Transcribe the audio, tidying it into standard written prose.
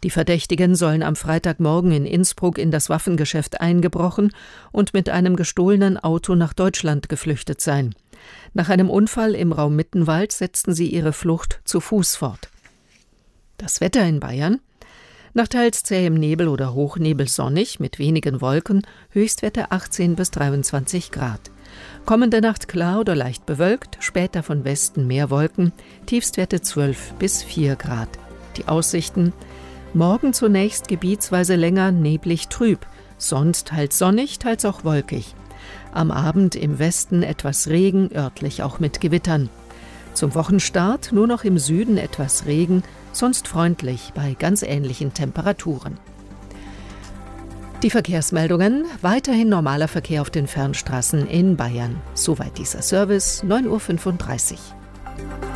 Die Verdächtigen sollen am Freitagmorgen in Innsbruck in das Waffengeschäft eingebrochen und mit einem gestohlenen Auto nach Deutschland geflüchtet sein. Nach einem Unfall im Raum Mittenwald setzten sie ihre Flucht zu Fuß fort. Das Wetter in Bayern: Nach teils zähem Nebel oder Hochnebel sonnig, mit wenigen Wolken, Höchstwerte 18 bis 23 Grad. Kommende Nacht klar oder leicht bewölkt, später von Westen mehr Wolken, Tiefstwerte 12 bis 4 Grad. Die Aussichten: Morgen zunächst gebietsweise länger neblig trüb, sonst teils sonnig, teils auch wolkig. Am Abend im Westen etwas Regen, örtlich auch mit Gewittern. Zum Wochenstart nur noch im Süden etwas Regen, sonst freundlich bei ganz ähnlichen Temperaturen. Die Verkehrsmeldungen: Weiterhin normaler Verkehr auf den Fernstraßen in Bayern. Soweit dieser Service, 9:35 Uhr.